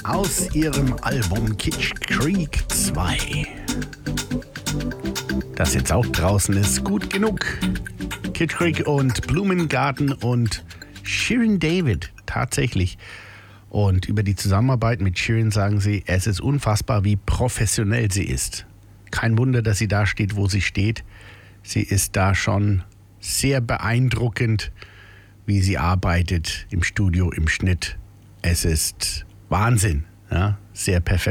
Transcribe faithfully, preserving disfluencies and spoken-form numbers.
aus ihrem Album Kitsch Creek zwei. Das jetzt auch draußen ist, gut genug. Kitsch Creek und Blumengarten und Shirin David, tatsächlich. Und über die Zusammenarbeit mit Shirin sagen sie, es ist unfassbar, wie professionell sie ist. Kein Wunder, dass sie da steht, wo sie steht. Sie ist da schon sehr beeindruckend, wie sie arbeitet im Studio, im Schnitt. Es ist Wahnsinn, ja, sehr perfekt.